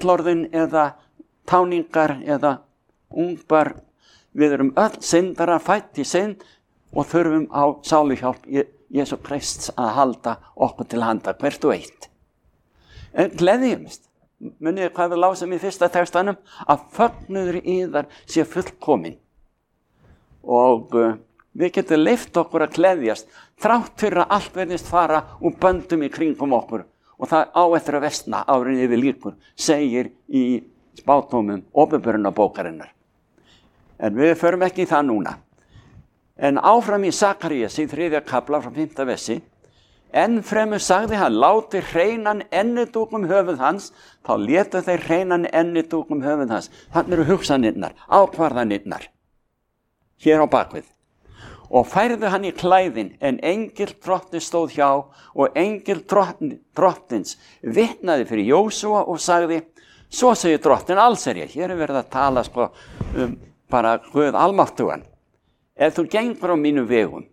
fullorðin eða táningar eða ungbar, við erum öll syndara fædd í synd og þurfum á sáluhjálp Jesú Krists að halda okkur til handa hvert og eitt. En gleðjumst, munið hvað við lásum í fyrsta textanum, að fögnuður yðar sé fullkomin. Og við getum leyft okkur að gleðjast, þrátt fyrir að allt verðist fara úr böndum í kringum okkur. Og það á eftir að versna árin yfir líkur, segir í spádómum Opinberunarbókarinnar. En við förum ekki í það núna. En áfram í Sakarías í 3. kafla frá 5. versi, enn fremur sagði hann, láti hreinan ennidúk höfuð hans, þá létu þeir hreinan ennidúk höfuð hans. Þannig eru hugsanirnar, ákvarðanirnar, hér á bakvið. Og færðu hann í klæðin, en engill drottins stóð hjá, og engill drottins vitnaði fyrir Jósúa og sagði, svo segir drottin allsherja. Hér verið að tala bara Guð almáttugan. Ef þú gengur á mínu vegum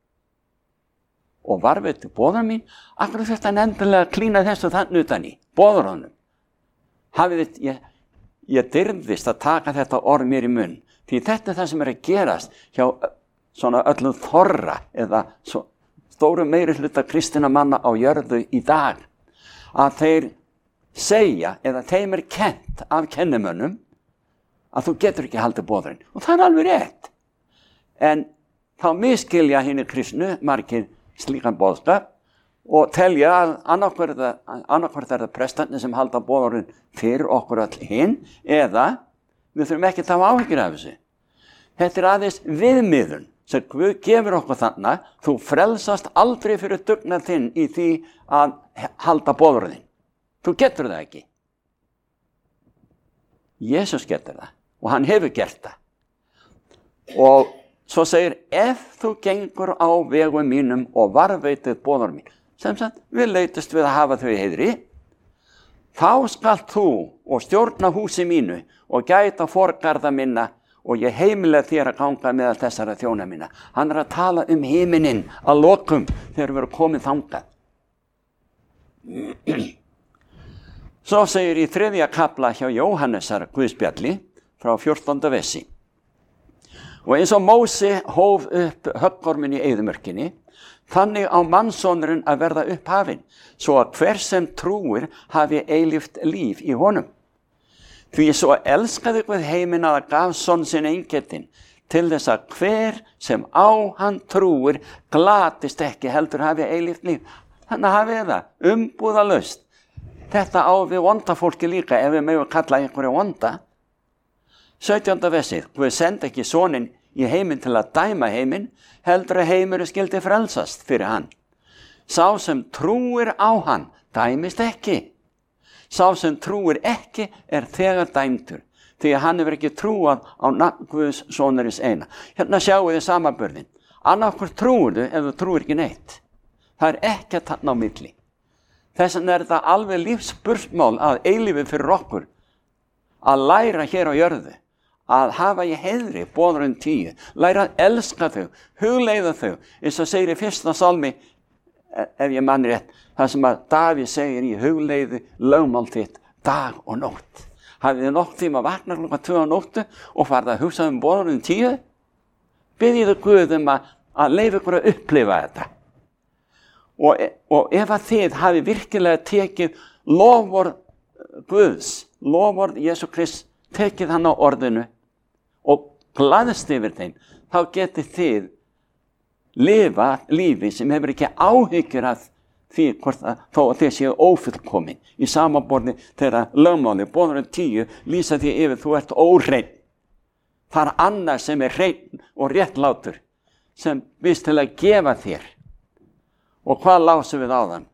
og varðveitir boðar mín, akkur þetta endilega klína þessu þann utan í, boðar honum. Ég dirfðist að taka þetta orð mér í munn, því þetta er það sem er að gerast hjá svona öllum þorra eða stóru meiri hluta kristinna manna á jörðu í dag, að þeir segja eða þeim er kennt af kennimönnum að þú getur ekki haldið boðurinn. Og það er alveg rétt. En þá misskilja hinir kristnu margir slíkan boðskap og telja að annarkvort er það prestarnir sem halda boðurinn fyrir okkur all hinn, eða við þurfum ekki að hafa áhyggjur af þessu. Þetta er aðeins viðmiðun sem Guð gefur okkur þarna. Þú frelsast aldrei fyrir dugnað þinn í því að halda boðurinn. Þú getur það ekki. Jesús getur það og hann hefur gert það. Og svo segir, ef þú gengur á vegum mínum og varðveitir boðar mín, sem sagt, við leitust við að hafa þau í heiðri, þá skalt þú og stjórna húsi mínu og gæta forgarða minna, og ég heimilega þér að ganga meðal þessara þjóna mína. Hann er að tala himininn að lokum þegar við erum komið þangað. Svo segir í 3. kafla hjá Jóhannesar Guðspjalli frá 14. versi. Og eins og Móse hóf upp höggorminn í eyðimörkinni, þannig á mannssonurinn að verða upphafinn, svo að hver sem trúir hafi eilíft líf í honum. Því svo elskaði Guð heiminn að gaf son sinn eingetinn, til þess að hver sem á hann trúir glatist ekki, heldur hafi eilíft líf. Þannig hafið það umbúðalaust. Þetta á við vonda fólki líka, ef við megum kalla einhverju vonda. 17. versið, Guð sendi ekki soninn í heiminn til að dæma heiminn, heldur að heimurinn skyldi frelsast fyrir hann. Sá sem trúir á hann dæmist ekki. Sá sem trúir ekki er þegar dæmdur, því að hann hefur ekki trúað á nafn Guðs sonarins eina. Hérna sjáum við samanburðin. Annarkvort trúir þú ef þú trúir ekki neitt. Það er ekkert þarna á milli. Þess vegna er það alveg lífsbursmál að eilífi fyrir okkur að læra hér á jörðu, að hafa í heiðri boðurinn 10, læra að elska þau, hugleiða þau, eins og segir í 1. salmi, ef ég man rétt, það sem að Davíð segir í hugleiði lögmál þitt dag og nótt. Hafið þið nokkuð tíma að vakna klukkan 2 á nóttu og farið að hugsa boðurinn 10? Biðjið Guð að leyfa ykkur að upplifa þetta. Og ef að þið hafi virkilega tekið loforð Guðs, loforð Jesú Krist, tekið hann á orðinu og glaðst yfir þeim, þá getið þið lifa lífi sem hefur ekki áhyggjur af því hvort þó að þið séu ófullkomin. Í samanborði þegar lögmáli, boðurinn 10, lýsa því yfir þú ert óhreinn. Það er annar sem er hreinn og réttlátur, sem vist til að gefa þér. Og hvað lásum við á þann?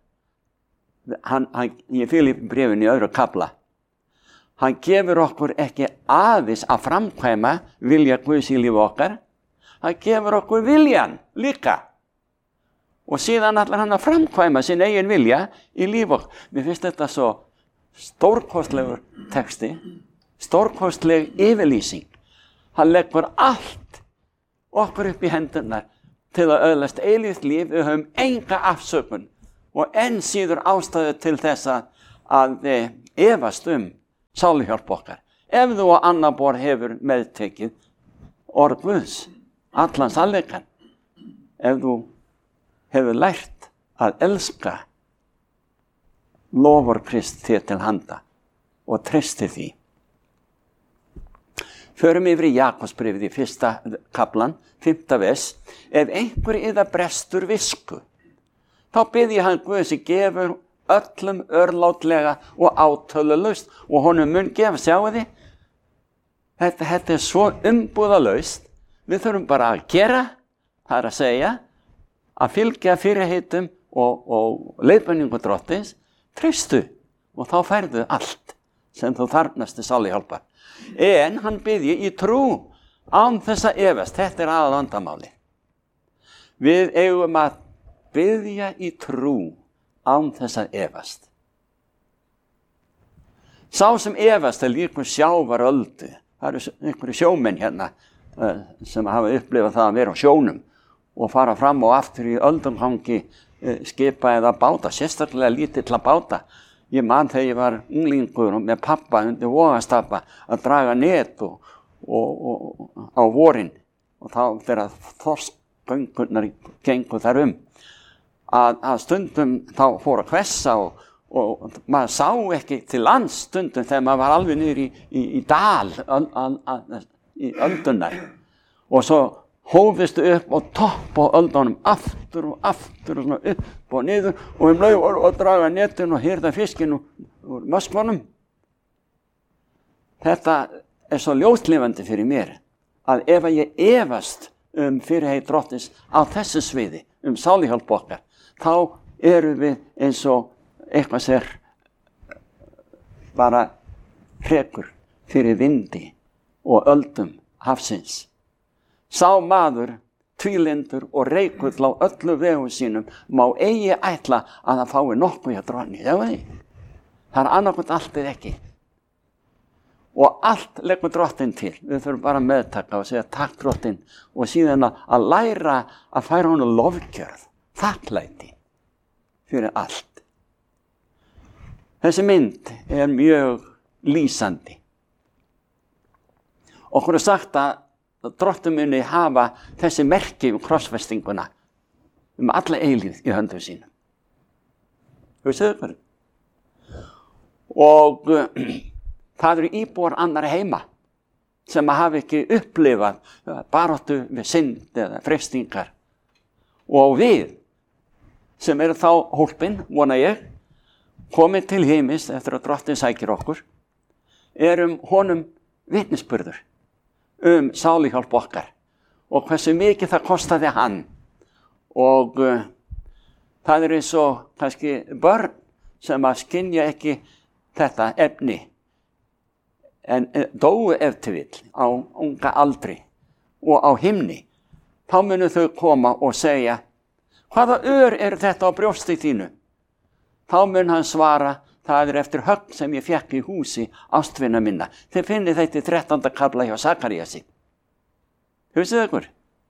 Í Filippibréfinu í 2. kafla. Hann gefur okkur ekki aðeins að framkvæma vilja Guðs í lífi okkar, hann gefur okkur viljan líka. Og síðan ætlar hann að framkvæma sin eigin vilja í lífi okkar. Mér finnst þetta svo stórkostlegur texti, stórkostleg yfirlýsing. Hann leggur allt okkur upp í hendurnar til að öðlast eilíft líf. Við höfum enga afsökun og enn síður ástæðu til þess að efast sáluhjálp okkar. Ef þú á annar borð hefur meðtekið orð Guðs, allan sannleikann, ef þú hefur lært að elska lofar Krist þér til handa og treystir því. Förum yfir í Jakobsbréfið í 1. kaflan, 5. vers. Ef einhver yðar brestur visku, þá biðji hann Guð sem gefur öllum örlátlega og átölulaust og honum mun gefa, sjáu þið. Þetta er svo umbúðalaust. Við þurfum bara að gera, það er að segja, að fylgja fyrirheitum og leiðbeiningu Drottins, treystu og þá færðu allt sem þú þarfnast til sáluhjálpar. En hann biðji í trú án þess að efast. Þetta er aðalvandamáli. Við eigum að biðja í trú án þess að efast. Sá sem efast er líkur sjávaröldu. Það eru einhverju sjómenn hérna sem hafa upplifað það að vera á sjónum og fara fram og aftur í öldungangi skipa eða báta, sérstaklega lítilla báta. Ég man þegar ég var unglingur og með pappa undir Vogastapa að draga net og á vorin og þá þegar þorskgöngurnar gengu þar að stundum þá fór að hvessa og maður sá ekki til lands stundum þegar maður var alveg niður í dal í öldunar og svo hófistu upp og topp á öldunum aftur og svona upp og niður og leið og draga netin og hirða fiskinn úr möskvanum. Þetta er svo ljóslifandi fyrir mér að ef ég efast fyrirheit Drottins á þessu sviði, sáluhjálp okkar, þá erum við eins og eitthvað sér bara hrekur fyrir vindi og öldum hafsins. Sá maður, tvílyndur og reikull á öllu vegu sínum má eigi ætla að það fái nokkuð hjá Drottni. Það er annarkvæmt allt eða ekki. Og allt leggur Drottinn til. Við þurfum bara að meðtaka og segja takk Drottinn og síðan að læra að færa honum lofgjörð, þakklæti fyrir allt. Þessi mynd er mjög lýsandi. Okkur er sagt að Drottinn muni hafa þessi merki krossfestinguna alla eilífð í höndum sínum. Þú séu hverju? Og það eru íbúar annarra heima sem hafa ekki upplifað baráttu við synd eða freistingar. Og við sem eru þá hólpin, vona ég, komin til heimis eftir að Drottinn sækir okkur, erum honum vitnisburður sáluhjálp okkar og hversu mikið það kostaði hann og það er eins og kannski börn sem að skynja ekki þetta efni en dóu ef til vill á unga aldri og á himni, þá munu þau koma og segja hvaða ör þetta á brjósti þínu? Þá mun hann svara það er eftir högg sem ég fékk í húsi ástvina minna. Þið finnið þetta í 13. kafla hjá Sakaríasi. Hugsaðu ykkur.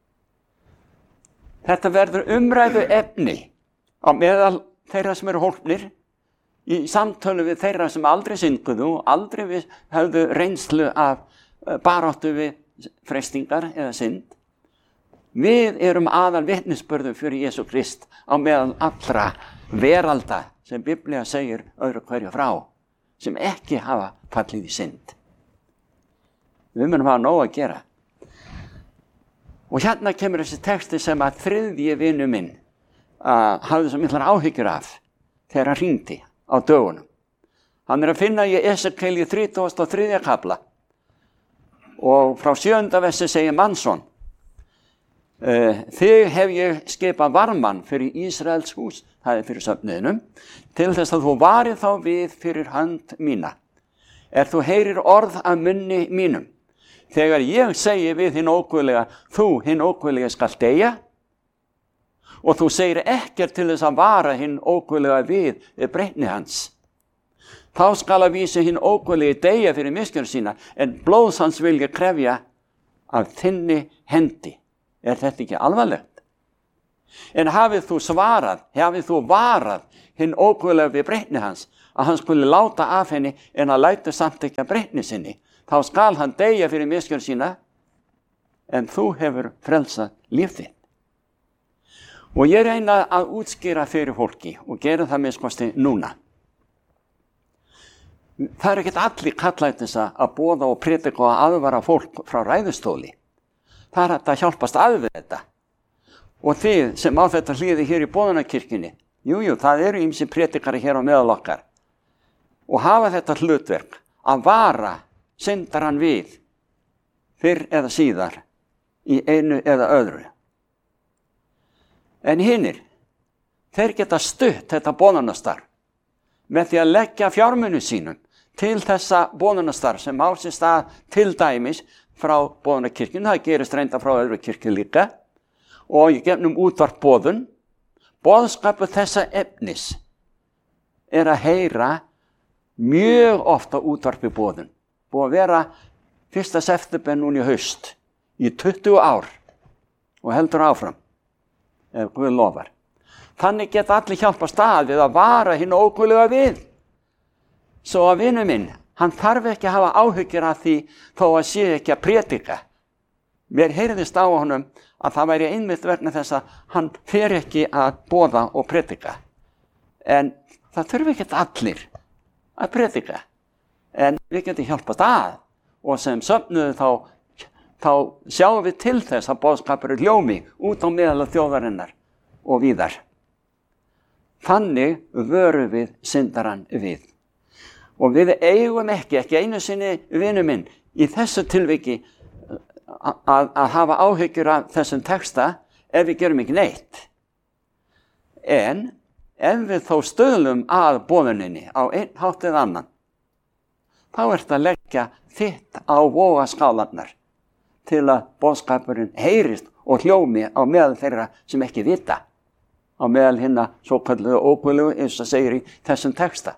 Þetta verður umræðu efni á meðal þeirra sem eru hólpnir í samtölu við þeirra sem aldrei synguðu og aldrei höfðu reynslu af baráttu við freistingar eða synd. Við erum aðal vitnisburður fyrir Jesú Krist á meðal allra veralda sem Biblía segir öðru hverju frá, sem ekki hafa fallið í synd. Við munum hafa nóg að gera. Og hérna kemur þessi texti sem að þriðji vinur minn hafði svo miklar áhyggjur af þegar hann hringdi á dögunum. Hann er að finna í Esekiel 33. kafla og frá 7. versi segir Mannsson þig hef ég skipað varmann fyrir Ísraels hús, það er fyrir söfniðinum, til þess að þú varið þá við fyrir hönd mína. Þú heyrir orð af munni mínum. Þegar ég segi við hinn óguðlega, þú hinn óguðlega skal deyja, og þú segir ekkert til þess að vara hinn óguðlega við breytni hans. Þá skal að vísa hinn óguðlega deyja fyrir misgjörð sína, en blóðs hans vilja krefja af þinni hendi. Er þetta ekki alvarlegt? En hafið þú varað hinn óguðlega við breytni hans, að hann skuli láta af henni en að lætur samt ekki að breytni sinni. Þá skal hann deyja fyrir misgjörð sína, en þú hefur frelsað líf þitt. Og ég reyna að útskýra fyrir fólki og gera það minnst núna. Það er ekkert allir kallaðir þess að boða og predika og aðvara fólk frá ræðustóli. Það er hægt að hjálpast að við þetta. Og þið sem á þetta hlýði hér í boðunarkirkjunni, það eru ýmsir predikari hér á meðal okkar og hafa þetta hlutverk að vara syndarann við fyrr eða síðar í einu eða öðru. En hinir, þeir geta stutt þetta boðunastarf með því að leggja fjármuni sínum til þessa boðunastarf sem á sér stað til dæmis frá boðunarkirkjunni, það gerist reynda frá öðru kirkju líka, og í gegnum útvarpboðun, boðskapur þessa efnis er að heyra mjög ofta útvarpi boðun. Búið að vera 1. september núna í haust, í 20 ár og heldur áfram, ef Guð lofar. Þannig geta allir hjálpast að við að vara hinn óguðlega við. Svo að vinur minn, hann þarf ekki að hafa áhyggjur af því þó að sé ekki að predika. Mér heyrðist á honum að það væri einmitt vegna þess að hann fer ekki að boða og predika. En það þurfi ekki allir að predika. En við getum hjálpast að og sem söfnuðu þá sjáum við til þess að boðskapur er ljómi út á meðal þjóðarinnar og víðar. Þannig vörum við syndarann við. Og við eigum ekki einu sinni, vinur minn, í þessu tilviki að hafa áhyggjur af þessum texta ef við gerum ekki neitt. En ef við þó stöðlum að boðuninni á einn hátt eða annan, þá ertu að leggja þitt á vogaskálarnar til að boðskapurinn heyrist og hljómi á meðal þeirra sem ekki vita, á meðal hinna svokölluðu óguðlegu, eins og segir í þessum texta.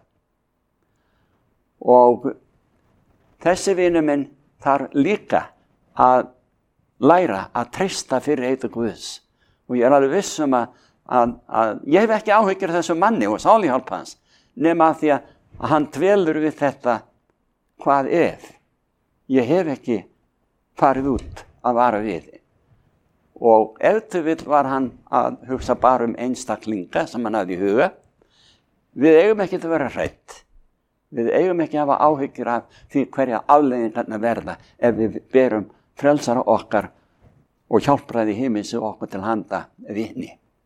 Og þessi vinur minn þarf líka að læra að treysta fyrir heiti Guðs. Og ég er alveg viss að ég hef ekki áhyggjur af þessum manni og sáluhjálp hans, nema að því að hann dvelur við þetta hvað ef. Ég hef ekki farið út að vara við. Og ef til vill var hann að hugsa bara einstaklinga sem hann hafði í huga. Við eigum ekki að vera hrædd. Við eigum ekki að hafa áhyggjur af því hverja afleiðingarnar verða ef við berum frelsara okkar og hjálpræði himins okkur til handa vitni.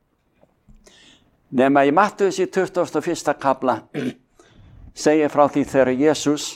Nema í Mattheus í 21. kafla segir frá því þegar Jesús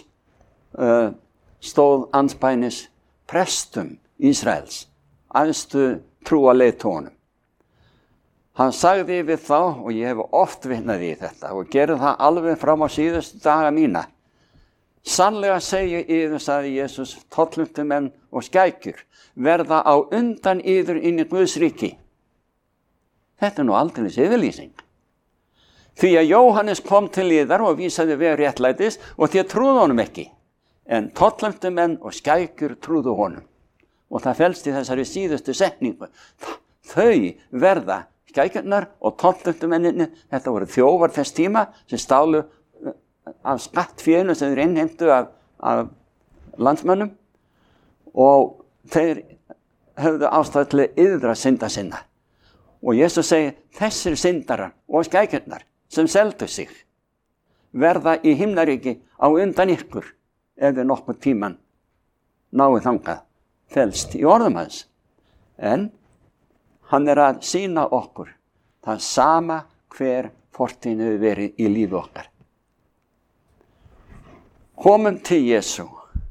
stóð andspænis prestum Ísraels, æðstu trúarleiðtogunum. Hann sagði við þá, og ég hef oft vitnað í þetta og gerði það alveg fram á síðustu daga mína. Sannlega segi yður, sagði Jesús, tolluntumenn og skækjur verða á undan yður inn í Guðs ríki. Þetta er nú aldeilis yfirlýsing. Því að Jóhannes kom til yðar og vísaði veg réttlætis og þér trúðu honum ekki. En tolluntumenn og skækjur trúðu honum. Og það felst í þessari síðustu setningu. Þau verða skækjurnar og tolluntumenninni, þetta voru þjófar þess tíma sem stálu af skattfénu sem þeir innheimtu af landsmönnum og þeir höfðu ástæðu til að iðra synda sinna. Og Jesús segir, þessir syndarar og skækjurnar sem seldu sig verða í himnaríki á undan ykkur ef við nokkurn tíman náið þangað felst í orðum hans. En hann er að sýna okkur það sama hver fortíðin hefur verið í lífi okkar. Komum til Jesú.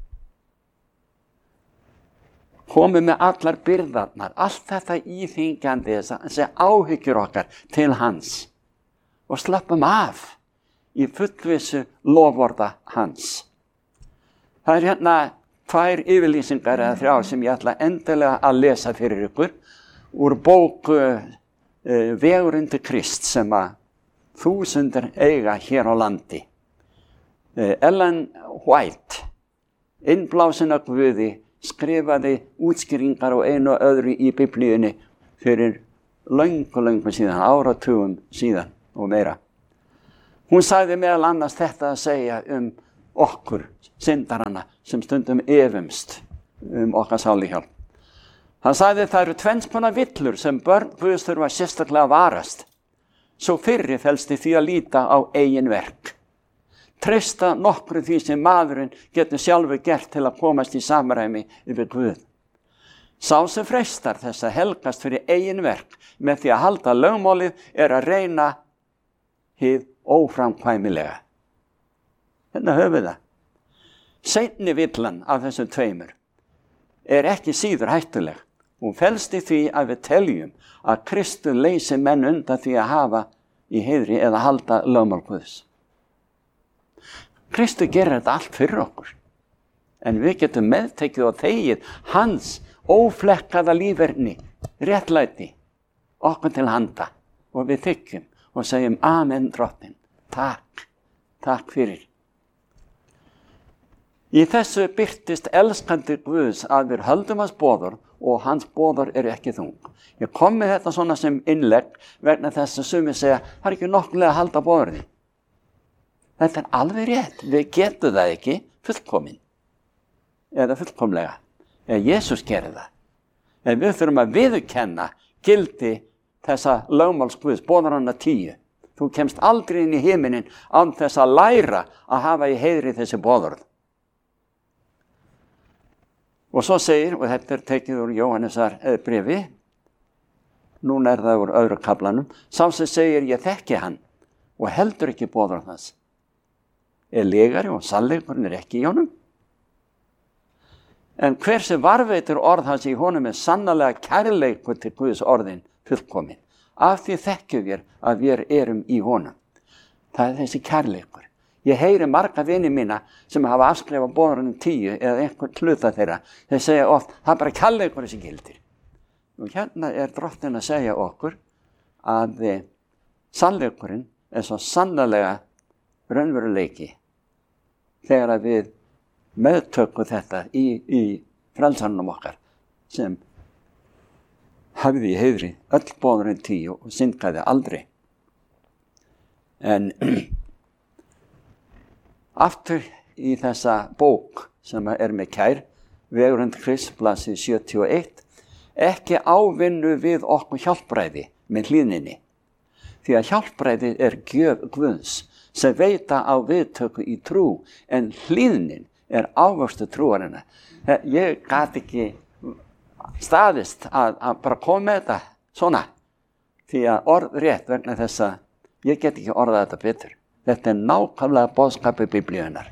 Komum með allar byrðarnar, allt þetta íþyngjandi, þessi áhyggjur okkar til hans og slappum af í fullvissu loforða hans. Það er hérna 2 yfirlýsingar eða 3 sem ég ætla endilega að lesa fyrir ykkur úr bók Vegurinn til Krist sem að þúsundir eiga hér á landi. Ellen White, innblásin af Guði, skrifaði útskýringar á einu og öðru í Biblíunni fyrir löngu síðan, áratugum síðan og meira. Hún sagði meðal annars þetta að segja okkur, syndarana, sem stundum efumst okkar sáluhjálp. Hann sagði það eru tvenns konar villur sem börn Guðs þurfa sérstaklega að varast. Svo fyrri felst í því að líta á eigin verk. Treysta nokkru því sem maðurinn getur sjálfur gert til að komast í samræmi yfir Guð. Sá sem freistar þess að helgast fyrir eigin verk með því að halda lögmálið er að reyna hið óframkvæmilega. Hérna höfum við það. Seinni villan af þessum tveimur er ekki síður hættuleg. Hún felst í því að við teljum að Kristur leysi menn undan því að hafa í heiðri eða halda lögmál Guðs. Kristur gerir þetta allt fyrir okkur, en við getum meðtekið og þegið hans óflekkaða líferni, réttlæti, okkur til handa og við þykjum og segjum amen drottinn, takk fyrir. Í þessu birtist elskandi Guðs að við höldum hans boðorð og hans boðorð eru ekki þung. Ég kom með þetta svona sem innlegg vegna þess að sumir segja, það er ekki nokkulega að halda boðorði. Þetta er alveg rétt, við getum það ekki fullkomin eða fullkomlega, eða Jesús gerir það. En við þurfum að viðurkenna gildi þessa lögmáls Guðs, boðorðanna 10. Þú kemst aldrei inn í himinin án þess að læra að hafa í heiðri þessi boðorð. Og svo segir, og þetta er tekið úr Jóhannesar bréfi, núna er það úr öðru kaflanum, sá sem segir ég þekki hann og heldur ekki boðorð hans. Er legari og sannleikurinn er ekki í honum. En hver sem varveitir orð hans í honum er sannarlega kærleikur til Guðs orðin fullkomin. Af því þekkjum við að við erum í honum. Það er þessi kærleikur. Ég heyri marga vini mína sem hafa afskrifað boðorðin 10 eða einhvern hluta þeirra. Þeir segja oft, það er bara kærleikur sem gildir. Og hérna er drottinn að segja okkur að sannleikurinn er svo sannarlega raunveruleiki þegar að við meðtökum þetta í frelsarnum okkar sem hafði í heiðri öll boðorðin 10 og syndgaði aldrei. En aftur í þessa bók sem er með kær, Vegurinn Krists, blaðsíða 71, ekki ávinnu við okkur hjálpræði með hlýðninni, því að hjálpræði er gjöf Guðs sem veita á viðtöku í trú, en hlýðnin er ávöxtur trúarinnar. Ég gat ekki staðist að bara koma með þetta svona, því að orð rétt vegna þess að ég get ekki orðað þetta betur. Þetta er nákvæmlega boðskapið Biblíunnar.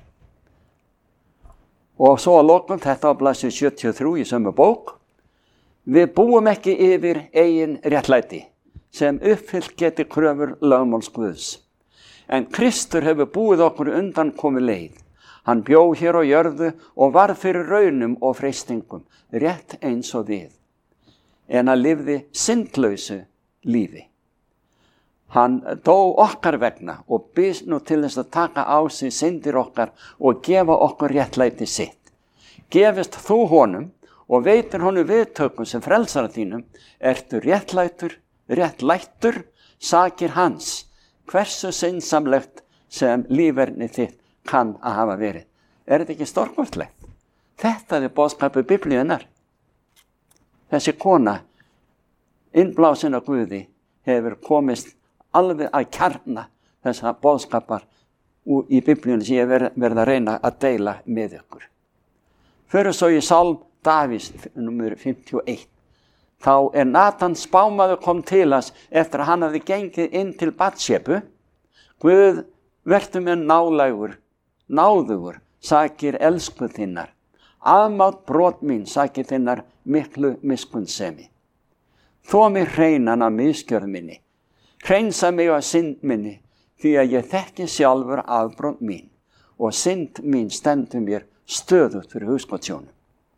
Og svo að lokum þetta á blaðsíðu 73 í sömu bók. Við búum ekki yfir eigin réttlæti sem uppfyllt geti kröfur lögmáls Guðs. En Kristur hefur búið okkur undan komið leið. Hann bjó hér á jörðu og varð fyrir raunum og freistingum, rétt eins og við. En hann lifði syndlausu lífi. Hann dó okkar vegna og býst nú til þess að taka á sig syndir okkar og gefa okkur réttlæti sitt. Gefist þú honum og veitir honum viðtökum sem frelsara þínum, ertu réttlættur, sakir hans, hversu syndsamlegt sem líferni þitt kann að hafa verið. Er þetta ekki stórkostlegt? Þetta er boðskapið Biblíunnar. Þessi kona, innblásin af Guði, hefur komist alveg að kjarna þessa boðskapar í Biblíunni sem ég verð að reyna að deila með ykkur. Fyrir svo í Sálm Davíðs, númer 51. Þá er Natan spámaður kom til hans eftir að hann hafði gengið inn til Batsébu. Guð, vertu mér náðugur, sakir elsku þinnar. Afmátt brot mín, sakir þinnar miklu miskunnsemi. Þó mig hreinan af misgjörð minni. Hreinsa mig á synd minni, því að ég þekki sjálfur afbrot mín og synd mín stendur mér stöðugt fyrir hugskotssjónum.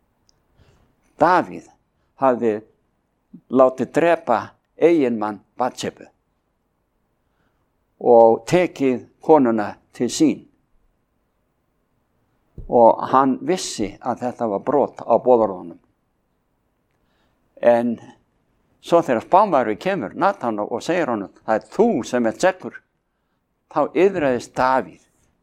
Davíð hafði látið drepa eiginmann Batsébu og tekið konuna til sín. Og hann vissi að þetta var brot á boðorðunum. En svo þegar spámaður kemur, Natan, og segir honum, það er þú sem er sekkur. þá iðraðist Davíð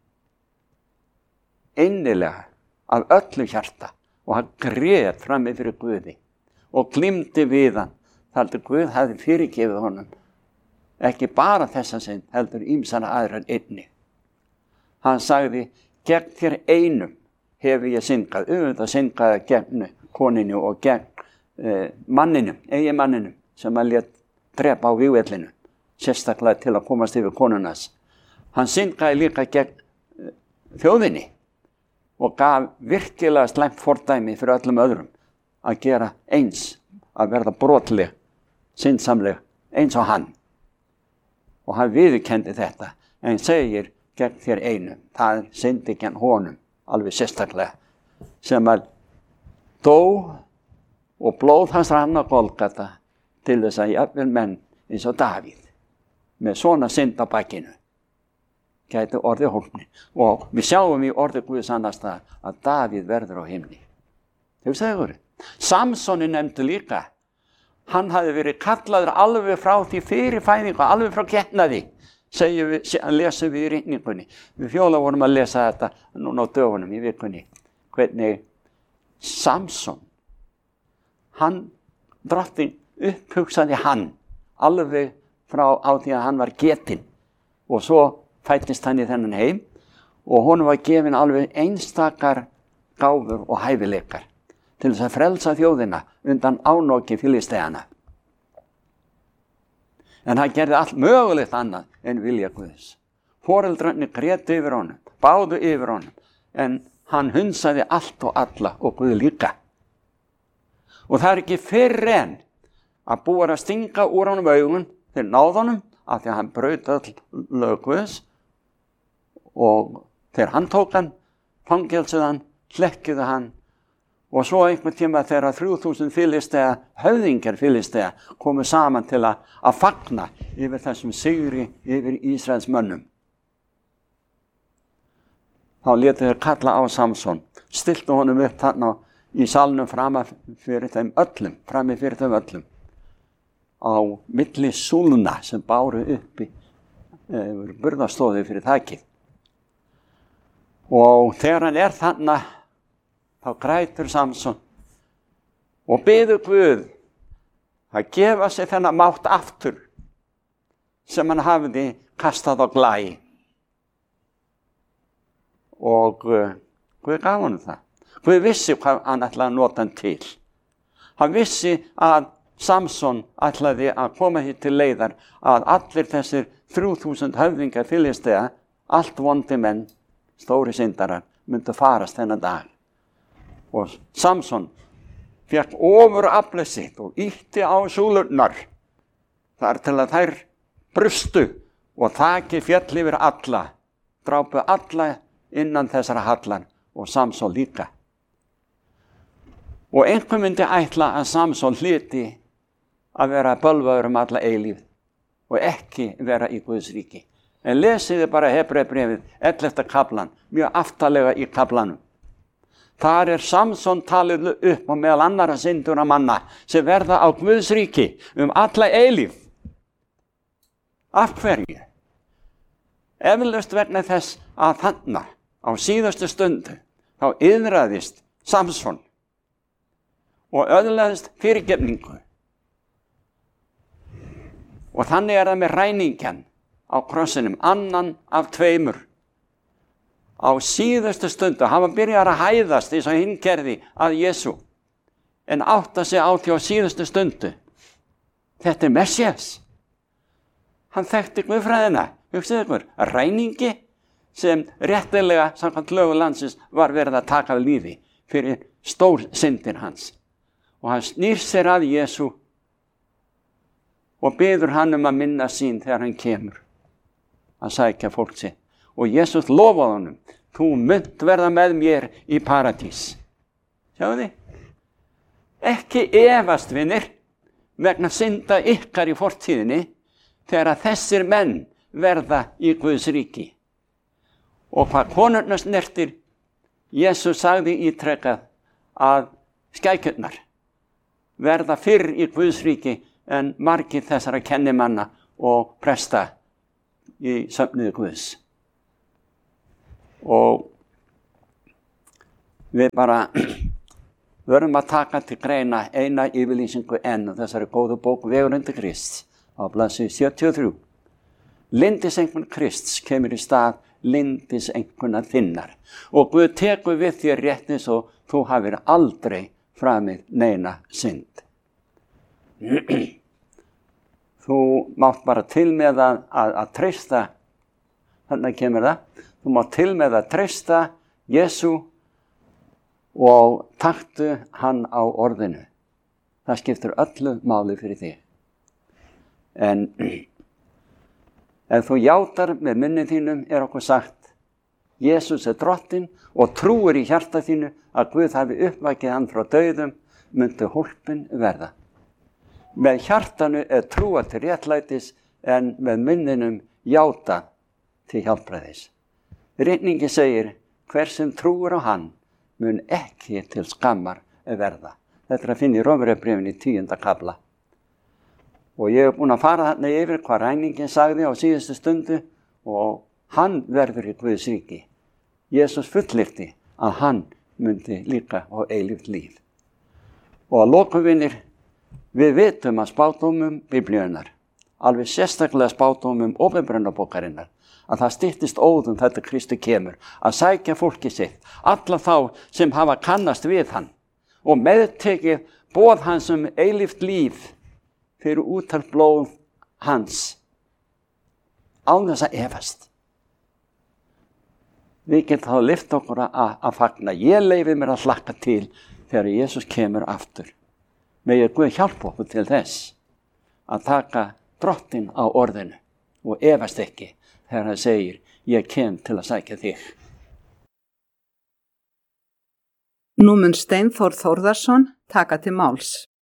innilega af öllu hjarta og hann grét frammi fyrir Guði og glímdi við hann þar til Guð hafði fyrirgefið honum ekki bara þessa sinn heldur ýmsar aðrar einnig. Hann sagði, gegn þér einum hefur ég syndgað, auðvitað syndaði gegn koninu og gegn manninum, eiginmanninum sem hann lét drepa á vígvellinu, sérstaklega til að komast yfir konunans. Hann syndaði líka gegn þjóðinni og gaf virkilega slæmt fordæmi fyrir öllum öðrum að gera eins, að verða brotleg, syndsamleg eins og hann. Og hann viðurkenndi þetta, en segir gegn þér einum, það syndi gegn honum, alveg sérstaklega, sem að dó og blóð hans rann á Golgata til þess að jafnvel menn eins og Davíð með svona synd á bakinu gæti orðið hólpni. Og við sjáum í orði Guðs annars það að Davíð verður á himni. Hefur það verið? Samsoni nefndu líka. Hann hafði verið kallaður alveg frá því fyrir fæðingu, alveg frá getnaði, lesum við í ritningunni. Við Fjóla vorum að lesa þetta núna á dögunum í vikunni. Hvernig Samson, drottinn upphugsaði hann alveg frá á því að hann var getinn og svo fæddist hann í þennan heim og honum var gefin alveg einstakar gáfur og hæfileikar til þess að frelsa þjóðina undan ánóki Filistíana. En hann gerði allt mögulegt annað en vilja Guðs. Foreldrarnir grétu yfir honum, báðu yfir honum, en hann hunsaði allt og alla og Guð líka. Og það ekki fyrr en að búið að stinga úr honum augun til náðunum af því að hann braut öll lög Guðs og þegar hann tók hann, fangelsuðu hann, hlekkjuðu hann og svo einhvern tíma þegar 3000 Filistea, höfðingjar Filistea komu saman til að fagna yfir þessum sigri yfir Ísraels mönnum. Þá létu þeir kalla á Samson, stiltu honum upp þarna í salnum frammi fyrir þeim öllum, á milli súlna sem báru uppi burðastóði fyrir þakið. Og þegar hann þarna, þá grætur Samson og biður Guð að gefa sér þennan mátt aftur sem hann hafði kastað á glæ. Og Guð gaf honum það. Guð vissi hvað hann ætlaði að nota hann til. Hann vissi að Samson ætlaði að koma hér til leiðar að allir þessir 3000 höfðingar Filistea, allt vondi menn, stóri syndarar, myndu farast þennan dag. Og Samson fékk ofuraflið sitt og ýtti á súlurnar þar til að þær brustu og þakið féll yfir alla, drápu alla innan þessara hallar og Samson líka. Og einhver myndi ætla að Samson hlyti að vera bölvaður alla eilífð og ekki vera í Guðs ríki. En lesiði bara Hebreabréfið 11. kaflan, mjög aftarlega í kaflanum. Þar Samson talið upp og meðal annarra syndura manna sem verða á Guðs ríki alla eilífð. Af hverju? Eflaust vegna þess að þarna á síðustu stundu þá iðraðist Samson og öðlaðist fyrirgefningu. Og þannig það með ræningjan á krossinum, annan af tveimur. Á síðustu stundu, hann var byrjað að hæðast eins og hinn gerði að Jesú, en átta sig á því á síðustu stundu. Þetta Messias. Hann þekkti Guðfræðina, hugsið ykkur, ræningi sem réttilega samkvæmt lögum landsins var verið að taka af lífi fyrir stór syndir hans. Og hann snýr sér að Jesú og biður hann að minna sín þegar hann kemur að sækja fólk sitt. Og Jesús lofaði honum, þú munt verða með mér í paradís. Sjáðu þið? Ekki efast, vinir, vegna synda ykkar í fortíðinni þegar að þessir menn verða í Guðs ríki. Og hvað konurnar snertir, Jesús sagði ítrekað að skækjurnar verða fyrr í Guðs ríki en margir þessara kennimanna og presta í söfnuði Guðs. Og við bara verðum að taka til greina eina yfirlýsingu enn og þessari góðu bók Vegur undir Krists á blaðsíðu 73. Lyndiseinkunn Krists kemur í stað lyndiseinkunnar þinnar og Guð tekur við þér rétt eins og þú hafir aldrei framið neina synd. Þú mátt bara til með að treysta, þarna kemur það, þú mátt til með að treysta Jesú og taktu hann á orðinu. Það skiptir öllu máli fyrir þig. En ef þú játar með munni þínum okkur sagt, Jesús drottinn og trúir í hjarta þínu að Guð hafi uppvakið hann frá dauðum, myndi hólpin verða. Með hjartanu trúa til réttlætis en með munninum játa til hjálpræðis. Ritningi segir, hver sem trúir á hann mun ekki til skammar verða. Þetta að finna í Rómverjabréfinu í 10. kafla. Og ég búin að fara þarna yfir hvað ræningin sagði á síðustu stundu og hann verður í Guðs ríki. Jesús fullyrti að hann myndi líka á eilíft líf. Og að lokum vinir, við vitum að spádómum Biblíunnar, alveg sérstaklega spádómum Opinberunarbókarinnar, að það styttist óðum þetta Kristi kemur, að sækja fólki sitt, alla þá sem hafa kannast við hann og meðtekið boð hans eilíft líf fyrir útal blóð hans, án þess að efast. Við getum þá lyft okkur að fagna. Ég leyfi mér að hlakka til þegar Jesús kemur aftur. Megi Guð hjálpa okkur til þess að taka drottinn á orðinu og efast ekki þegar hann segir, ég kem til að sækja þig. Nú mun Steinþór Þórðarson taka til máls.